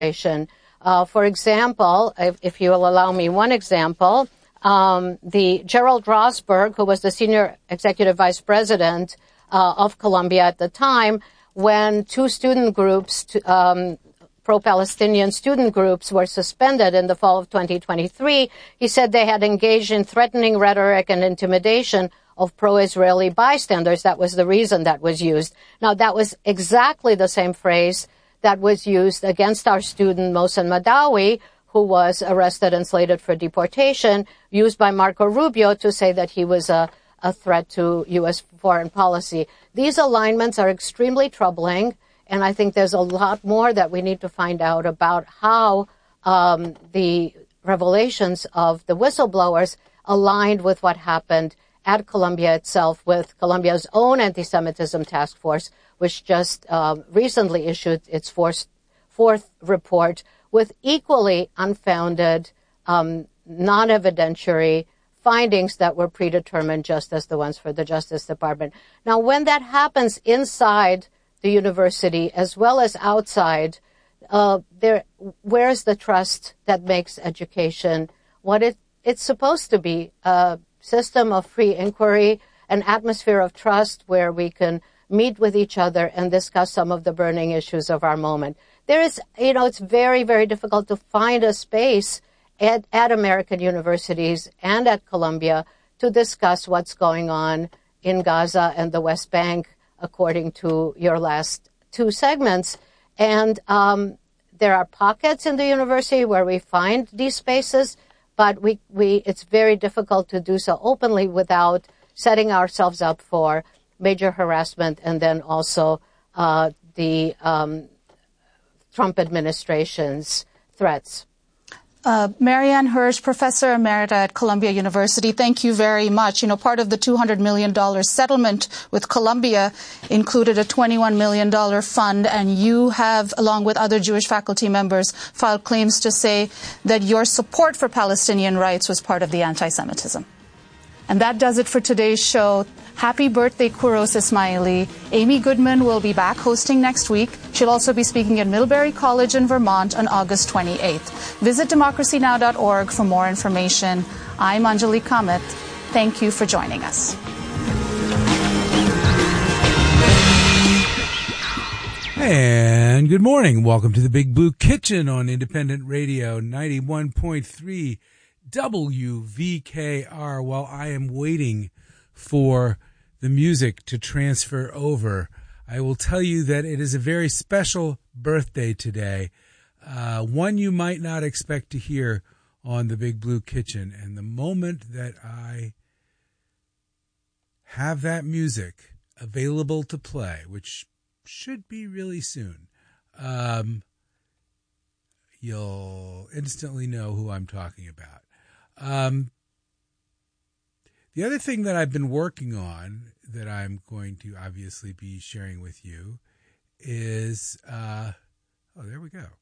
For example, if you will allow me one example, the Gerald Rosberg, who was the senior executive vice president of Columbia at the time, when two student groups, pro-Palestinian student groups, were suspended in the fall of 2023, he said they had engaged in threatening rhetoric and intimidation of pro-Israeli bystanders. That was the reason that was used. Now, that was exactly the same phrase that was used against our student Mohsen Madawi, who was arrested and slated for deportation, used by Marco Rubio to say that he was a threat to U.S. foreign policy. These alignments are extremely troubling, and I think there's a lot more that we need to find out about how the revelations of the whistleblowers aligned with what happened at Columbia itself, with Columbia's own anti-Semitism task force, which just recently issued its fourth report with equally unfounded, non-evidentiary findings that were predetermined, just as the ones for the Justice Department. Now, when that happens inside the university as well as outside, where's the trust that makes education what it's supposed to be? A system of free inquiry, an atmosphere of trust where we can meet with each other and discuss some of the burning issues of our moment. There is, it's very, very difficult to find a space at American universities and at Columbia to discuss what's going on in Gaza and the West Bank, according to your last two segments. And there are pockets in the university where we find these spaces, but it's very difficult to do so openly without setting ourselves up for major harassment and then also the Trump administration's threats. Marianne Hirsch, Professor Emerita at Columbia University, thank you very much. Part of the $200 million settlement with Columbia included a $21 million fund, and you have, along with other Jewish faculty members, filed claims to say that your support for Palestinian rights was part of the anti-Semitism. And that does it for today's show. Happy birthday, Kuros Ismaili. Amy Goodman will be back hosting next week. She'll also be speaking at Middlebury College in Vermont on August 28th. Visit democracynow.org for more information. I'm Anjali Kamat. Thank you for joining us. And good morning. Welcome to the Big Blue Kitchen on Independent Radio 91.3 WVKR. While I am waiting for the music to transfer over, I will tell you that it is a very special birthday today, one you might not expect to hear on the Big Blue Kitchen. And the moment that I have that music available to play, which should be really soon, you'll instantly know who I'm talking about. The other thing that I've been working on that I'm going to obviously be sharing with you is, there we go,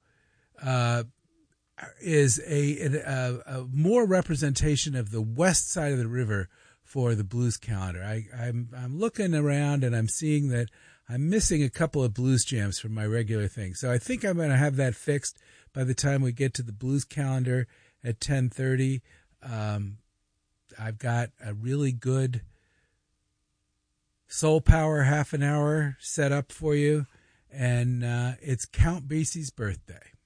is a more representation of the west side of the river for the blues calendar. I'm looking around and I'm seeing that I'm missing a couple of blues jams from my regular thing. So I think I'm going to have that fixed by the time we get to the blues calendar at 10:30. I've got a really good soul power half an hour set up for you, and it's Count Basie's birthday.